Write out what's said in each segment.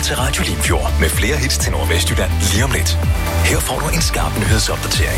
til Radio Limfjord med flere hits til Nordvestjylland lige om lidt. Her får du en skarp nyhedsopdatering.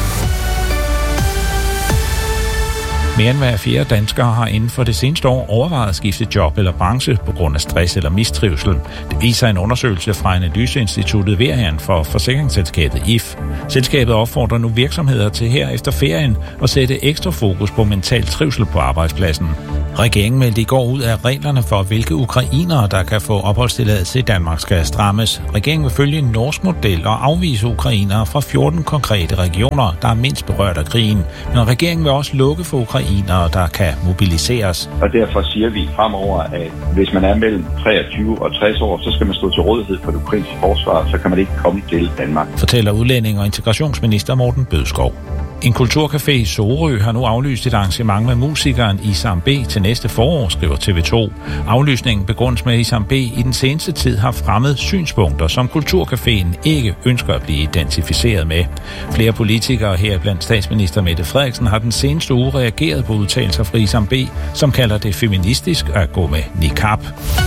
Mere end hver fjerde dansker har inden for det seneste år overvejet at skifte job eller branche på grund af stress eller mistrivsel. Det viser en undersøgelse fra analyseinstituttet Verian for forsikringsselskabet If. Selskabet opfordrer nu virksomheder til her efter ferien at sætte ekstra fokus på mental trivsel på arbejdspladsen. Regeringen meldte i går ud af reglerne for, hvilke ukrainere, der kan få opholdstilladelse i Danmark, skal strammes. Regeringen vil følge en norsk model og afvise ukrainere fra 14 konkrete regioner, der er mindst berørt af krigen. Men regeringen vil også lukke for ukrainere, der kan mobiliseres. Og derfor siger vi fremover, at hvis man er mellem 23 og 60 år, så skal man stå til rådighed for det ukrainske forsvar, så kan man ikke komme til Danmark. Fortæller udlænding- og integrationsminister Morten Bødskov. En kulturcafé i Sorø har nu aflyst et arrangement med musikeren Isam B til næste forår, skriver TV2. Aflysningen begrundes med, at Isam B i den seneste tid har fremmet synspunkter, som kulturcaféen ikke ønsker at blive identificeret med. Flere politikere, heriblandt statsminister Mette Frederiksen, har den seneste uge reageret på udtalelser fra Isam B, som kalder det feministisk at gå med niqab.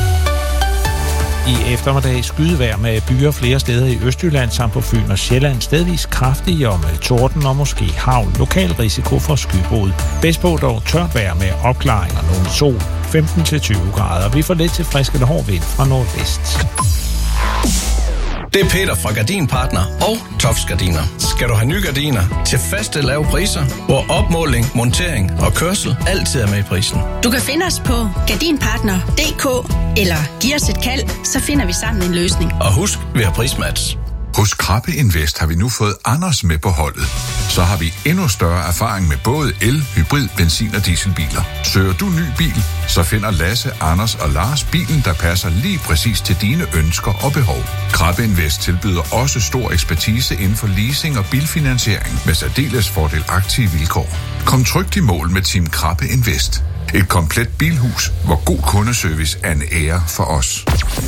I eftermiddag skydevejr med byer flere steder i Østjylland samt på Fyn og Sjælland, stedvis kraftige og med torden og måske hagl. Lokal risiko for skybrud. Bedst på dog tørt vejr med opklaring og nogen sol. 15-20 grader. Vi får lidt til frisk eller hård vind fra nordvest. Det er Peter fra Gardinpartner og Tofs Gardiner. Skal du have nye gardiner til faste lave priser, hvor opmåling, montering og kørsel altid er med i prisen. Du kan finde os på gardinpartner.dk eller giv os et kald, så finder vi sammen en løsning. Og husk, vi har prismatch. Hos Krabbe Invest har vi nu fået Anders med på holdet. Så har vi endnu større erfaring med både el, hybrid, benzin og dieselbiler. Søger du ny bil, så finder Lasse, Anders og Lars bilen, der passer lige præcis til dine ønsker og behov. Krabbe Invest tilbyder også stor ekspertise inden for leasing og bilfinansiering med særdeles fordelagtige vilkår. Kom trygt i mål med Team Krabbe Invest. Et komplet bilhus, hvor god kundeservice er en ære for os.